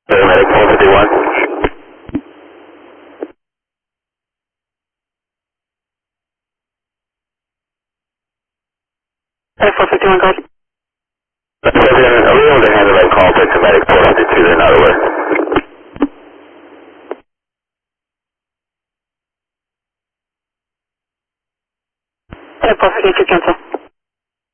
Paramedic 451. Hey, 451, go ahead. President, are we able to handle that call to Medic 452? They're not aware. Hey, 452, cancel.